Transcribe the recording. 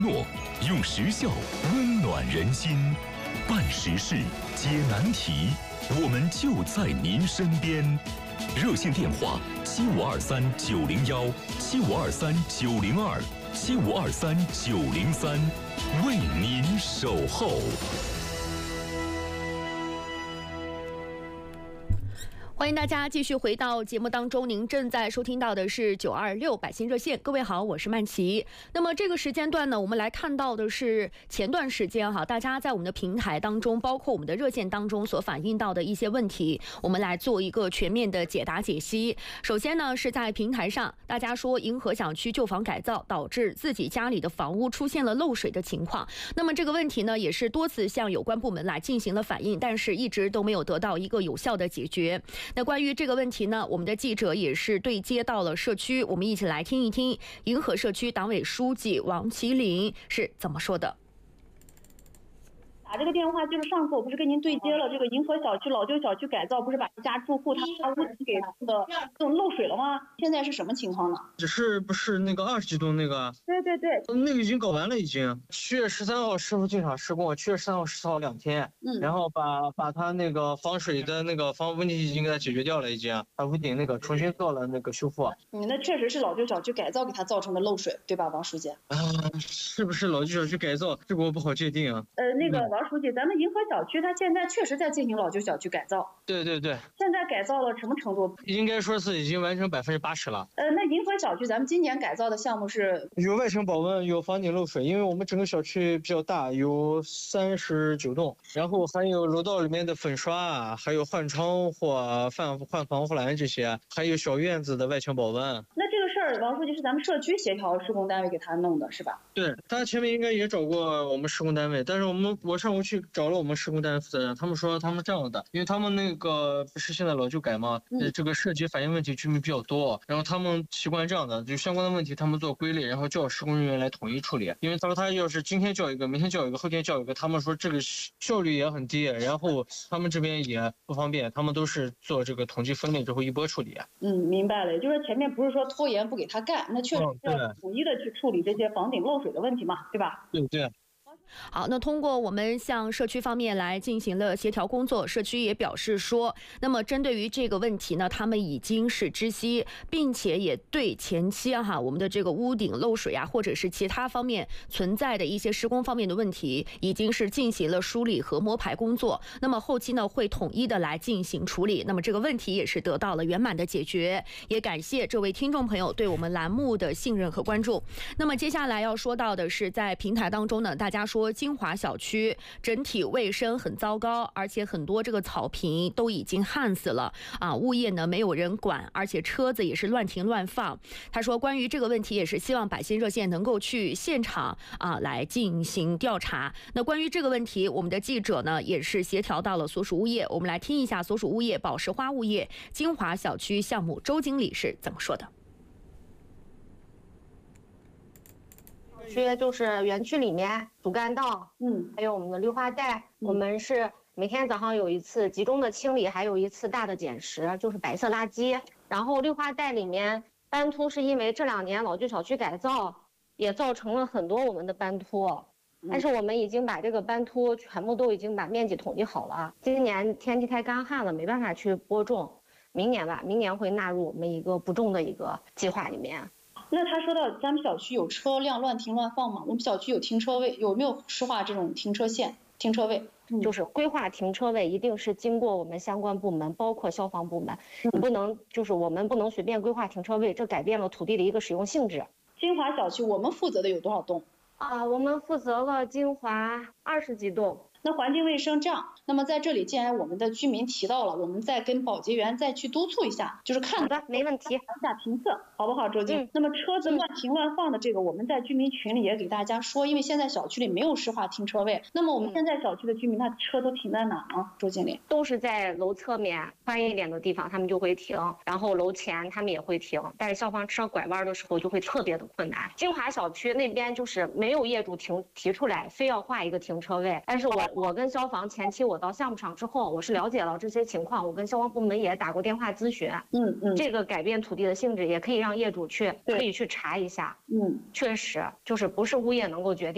诺用实效温暖人心，办实事解难题，我们就在您身边。热线电话7523-901，7523-902，7523-903，为您守候。 欢迎大家继续回到节目当中，您正在收听到的是926百姓热线。各位好，我是曼琪。那么这个时间段呢，我们来看到的是前段时间大家在我们的平台当中，包括我们的热线当中所反映到的一些问题，我们来做一个全面的解答解析。首先呢，是在平台上，大家说银河小区旧房改造导致自己家里的房屋出现了漏水的情况。那么这个问题呢，也是多次向有关部门来进行了反映，但是一直都没有得到一个有效的解决。那关于这个问题呢，我们的记者也是对接到了社区，我们一起来听一听银河社区党委书记王麒麟是怎么说的。 打这个电话就是上次我不是跟您对接了这个银河小区老旧小区改造，不是把一家住户他屋顶给弄的漏水了吗？现在是什么情况呢？ 只是不是那个20几栋那个？ 对对对， 那个已经搞完了，已经。7月13号师傅进场施工，7月13号、14号2天，然后把他那个防水的那个问题已经给他解决掉了，已经把屋顶那个重新做了那个修复。 那确实是老旧小区改造给他造成的漏水，对吧，王书记？ 是不是老旧小区改造？这个我不好界定啊。 那个王书记，咱们银河小区它现在确实在进行老旧小区改造。 对对对。 现在改造了什么程度？ 应该说是已经完成80%了。 那银河小区咱们今年改造的项目是有外墙保温，有房顶漏水，因为我们整个小区比较大，有39栋，然后还有楼道里面的粉刷啊，还有换窗户啊、换防护栏这些，还有小院子的外墙保温。 那这个事儿，王书记是咱们社区协调施工单位给他弄的是吧？ 对，他前面应该也找过我们施工单位，但是我上午去找了我们施工单位负责人，他们说他们这样的，因为他们那个不是现在老旧改吗？这个涉及反映问题居民比较多，然后他们习惯这样的，就相关的问题他们做归类，然后叫施工人员来统一处理。因为他说他要是今天叫一个，明天叫一个，后天叫一个，他们说这个效率也很低，然后他们这边也不方便，他们都是做这个统计分类之后一波处理。 明白了，也就是前面不是说拖延不给他干，那确实要统一的去处理这些房顶漏水的问题嘛，对吧？ 对对。 好，那通过我们向社区方面来进行了协调工作，社区也表示说，那么针对于这个问题呢，他们已经是知悉，并且也对前期我们的这个屋顶漏水或者是其他方面存在的一些施工方面的问题，已经是进行了梳理和摸排工作。那么后期呢，会统一的来进行处理。那么这个问题也是得到了圆满的解决，也感谢这位听众朋友对我们栏目的信任和关注。那么接下来要说到的是，在平台当中呢，大家说金华小区整体卫生很糟糕，而且很多这个草坪都已经旱死了物业呢没有人管，而且车子也是乱停乱放。他说关于这个问题也是希望百姓热线能够去现场来进行调查。那关于这个问题，我们的记者呢也是协调到了所属物业，我们来听一下所属物业宝石花物业金华小区项目周经理是怎么说的。 区就是园区里面主干道，还有我们的绿化带，我们是每天早上有一次集中的清理，还有一次大的捡拾，就是白色垃圾。然后绿化带里面斑秃是因为这2年老旧小区改造，也造成了很多我们的斑秃，但是我们已经把这个斑秃全部都已经把面积统计好了。今年天气太干旱了，没办法去播种，明年会纳入我们一个不种的一个计划里面。 那他说到咱们小区有车辆乱停乱放吗？我们小区有停车位，有没有实划这种停车线、停车位？ 就是规划停车位一定是经过我们相关部门，包括消防部门，不能就是我们不能随便规划停车位，这改变了土地的一个使用性质。 金华小区我们负责的有多少栋？ 我们负责了金华20几栋。 那环境卫生这样，那么在这里既然我们的居民提到了，我们再跟保洁员再去督促一下，就是看好的，没问题， 下评测好不好，周经？那么车子乱停乱放的这个，我们在居民群里也给大家说，因为现在小区里没有实划停车位，那么我们现在小区的居民他车都停在哪呢？周经理？ 都是在楼侧面宽一点的地方他们就会停，然后楼前他们也会停，但是消防车拐弯的时候就会特别的困难。金华小区那边就是没有业主提出来非要划一个停车位，但是我跟消防前期我到项目场之后，我是了解了这些情况，我跟消防部门也打过电话咨询。这个改变土地的性质也可以让业主可以去查一下。确实就是不是物业能够决定。